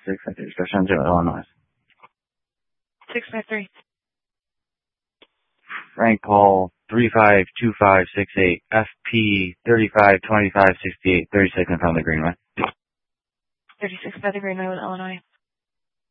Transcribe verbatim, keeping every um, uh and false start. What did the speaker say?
six five three, Special Zero, Illinois. six five three. Frank Paul, three five two five six eight, F P thirty-five twenty-five sixty-eight, thirty-six on the Greenway. thirty-six by the Greenway, Illinois.